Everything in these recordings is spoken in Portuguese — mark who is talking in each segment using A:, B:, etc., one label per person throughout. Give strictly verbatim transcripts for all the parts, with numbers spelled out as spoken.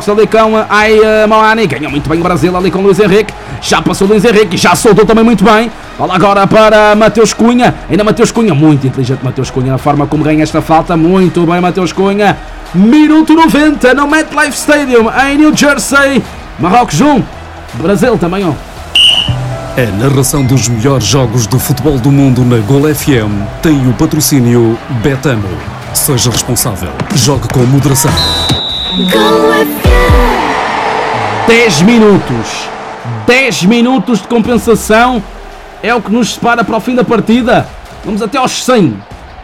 A: Marrocos ali com Aymani. Ganha muito bem o Brasil ali com Luís Henrique. Já passou Luís Henrique, já soltou também muito bem. Bola agora para Mateus Cunha. Ainda Mateus Cunha, muito inteligente Mateus Cunha, na forma como ganha esta falta. Muito bem Mateus Cunha. Minuto noventa no MetLife Stadium em New Jersey. Marrocos um, Brasil também um.
B: A narração dos melhores jogos de futebol do mundo na Gol F M tem o patrocínio Betano. Seja responsável. Jogue com moderação.
A: dez minutos. dez minutos de compensação é o que nos separa para o fim da partida. Vamos até aos cem.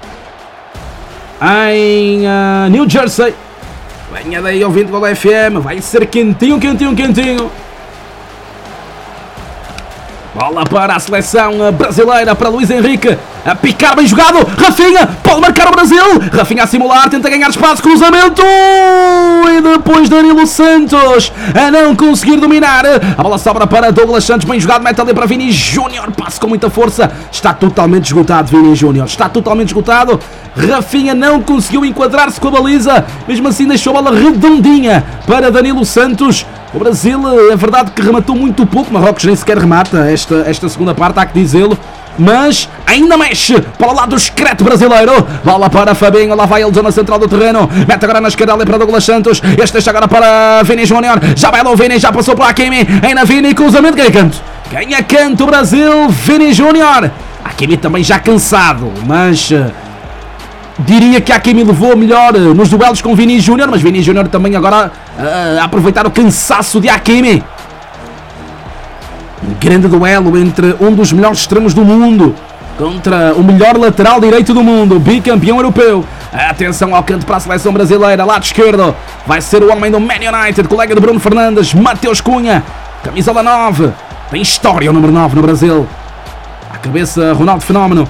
A: Em uh, New Jersey. Venha daí ouvindo Gol F M. Vai ser quentinho, quentinho, quentinho. Bola para a seleção brasileira, para Luís Henrique. A picar, bem jogado. Rafinha, pode marcar o Brasil. Rafinha a simular, tenta ganhar espaço. Cruzamento. E depois Danilo Santos a não conseguir dominar. A bola sobra para Douglas Santos, bem jogado. Mete ali para Vini Júnior. Passe com muita força. Está totalmente esgotado Vini Júnior. Está totalmente esgotado. Rafinha não conseguiu enquadrar-se com a baliza. Mesmo assim deixou a bola redondinha para Danilo Santos. O Brasil, é verdade que rematou muito pouco. Marrocos nem sequer remata esta, esta segunda parte, há que dizê-lo. Mas ainda mexe para o lado do excreto brasileiro. Bola para Fabinho, lá vai ele, zona central do terreno. Mete agora na esquerda ali para Douglas Santos. Este deixa agora para Vini Júnior. Já vai lá o Vini, já passou para Hakimi. Ainda Vini, cruzamento, ganha canto. Ganha canto o Brasil, Vini Júnior. Hakimi também já cansado, mas... diria que Hakimi levou melhor nos duelos com Vini Júnior, mas Vini Júnior também agora uh, a aproveitar o cansaço de Hakimi. Um grande duelo entre um dos melhores extremos do mundo contra o melhor lateral direito do mundo, bicampeão europeu. Atenção ao canto para a seleção brasileira, lado esquerdo. Vai ser o homem do Man United, colega de Bruno Fernandes, Mateus Cunha, camisola nove. Tem história o número nove no Brasil. À cabeça, Ronaldo Fenómeno.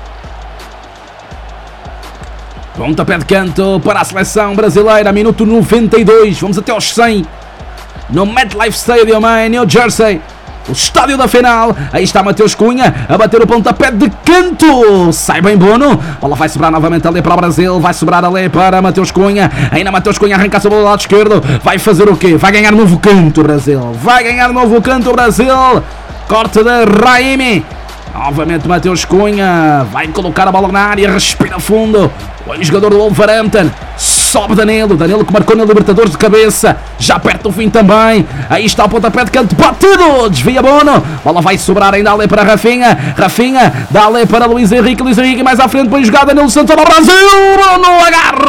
A: Pontapé de canto para a seleção brasileira, minuto noventa e dois, vamos até aos cem, no MetLife Stadium em New Jersey, o estádio da final. Aí está Mateus Cunha a bater o pontapé de canto, sai bem Bono, bola vai sobrar novamente ali para o Brasil, vai sobrar ali para Mateus Cunha, ainda Mateus Cunha arranca a bola do lado esquerdo, vai fazer o quê? Vai ganhar novo canto o Brasil, vai ganhar novo canto o Brasil, corte de Raimi. Novamente Mateus Cunha vai colocar a bola na área, respira fundo. O jogador do Wolverhampton, sobe Danilo, Danilo que marcou na Libertadores de cabeça, já perto do fim também. Aí está o pontapé de canto, batido, desvia Bono, bola vai sobrar ainda ali para Rafinha, Rafinha dá ali para Luís Henrique, Luís Henrique mais à frente, bem jogado, Danilo Santos ao Brasil, Bono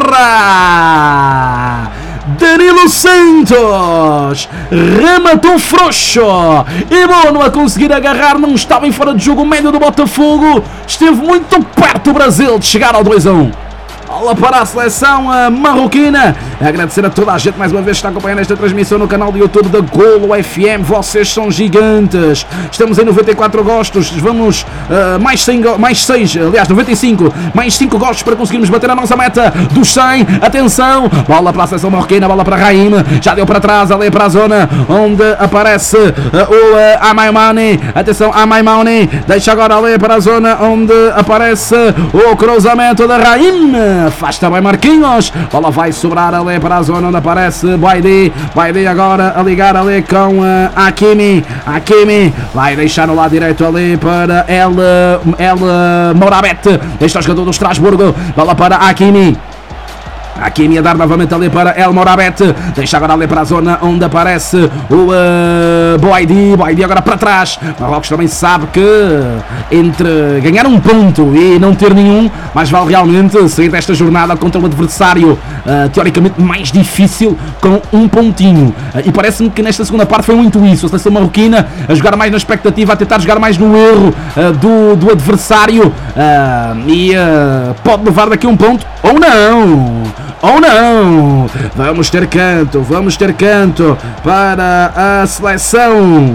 A: agarra. Danilo Santos rematou frouxo e Bono a conseguir agarrar, não estava em fora de jogo o médio do Botafogo, esteve muito perto o Brasil de chegar ao dois a um. Bola para a seleção marroquina. Agradecer a toda a gente mais uma vez que está acompanhando esta transmissão no canal do YouTube da Golo F M. Vocês são gigantes. Estamos em noventa e quatro gostos. Vamos uh, mais, cem, mais seis, aliás noventa e cinco, mais cinco gostos para conseguirmos bater a nossa meta dos cem. Atenção, bola para a seleção marroquina, bola para Raim. Já deu para trás, ali para a zona onde aparece uh, o uh, Aymani. Atenção, Aymani. Deixa agora ali para a zona onde aparece o cruzamento da Raim. Afasta bem Marquinhos, bola vai sobrar ali para a zona onde aparece Baidi, Baidi agora a ligar ali com uh, Hakimi, Hakimi vai deixar no lado direito ali para El, El Morabet, deixa o jogador do Estrasburgo, bola para Hakimi. Hakimi a dar novamente ali para El Morabet, deixa agora ali para a zona onde aparece o uh, Boaidi, Boaidi agora para trás. Marrocos também sabe que entre ganhar um ponto e não ter nenhum, mais vale realmente sair desta jornada contra um adversário uh, teoricamente mais difícil com um pontinho. Uh, e parece-me que nesta segunda parte foi muito isso, a seleção marroquina a jogar mais na expectativa, a tentar jogar mais no erro uh, do, do adversário uh, e uh, pode levar daqui um ponto ou não. Ou não, vamos ter canto, vamos ter canto para a seleção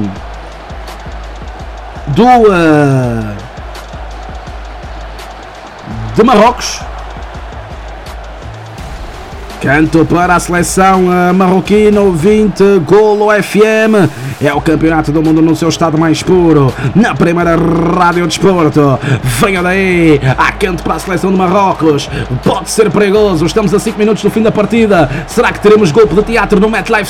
A: do uh, de Marrocos. Canto para a seleção uh, marroquina, ouvinte Golo F M. É o campeonato do mundo no seu estado mais puro, na primeira rádio desporto. Venha daí, há canto para a seleção de Marrocos. Pode ser perigoso, estamos a cinco minutos do fim da partida. Será que teremos golpe de teatro no MetLife